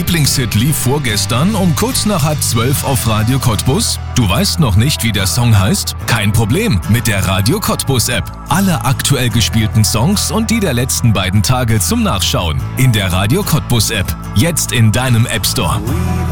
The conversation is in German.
Lieblingshit lief vorgestern um kurz nach 11:30 auf Radio Cottbus? Du weißt noch nicht, wie der Song heißt? Kein Problem, mit der Radio Cottbus App. Alle aktuell gespielten Songs und die der letzten beiden Tage zum Nachschauen. In der Radio Cottbus App. Jetzt in deinem App Store.